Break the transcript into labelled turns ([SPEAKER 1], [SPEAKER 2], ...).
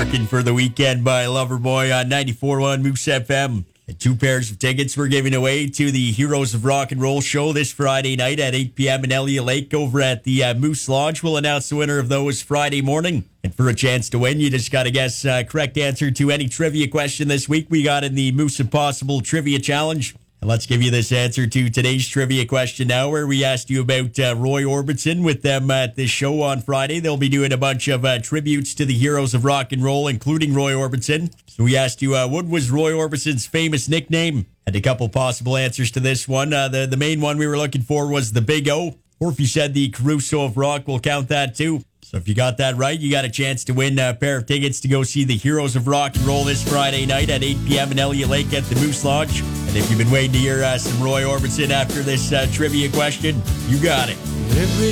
[SPEAKER 1] Rockin' for the Weekend by Loverboy on 94.1 Moose FM. And 2 pairs of tickets we're giving away to the Heroes of Rock and Roll show this Friday night at 8 p.m. in Elliott Lake over at the Moose Lodge. We'll announce the winner of those Friday morning. And for a chance to win, you just got to guess correct answer to any trivia question this week we got in the Moose Impossible Trivia Challenge. And let's give you this answer to today's trivia question now, where we asked you about Roy Orbison with them at this show on Friday. They'll be doing a bunch of tributes to the heroes of rock and roll, including Roy Orbison. So we asked you, what was Roy Orbison's famous nickname? And a couple possible answers to this one. The main one we were looking for was the Big O. Or if you said the Caruso of Rock, we'll count that too. So if you got that right, you got a chance to win a pair of tickets to go see the Heroes of Rock and Roll this Friday night at 8 p.m. in Elliott Lake at the Moose Lodge. And if you've been waiting to hear some Roy Orbison after this trivia question, you got it.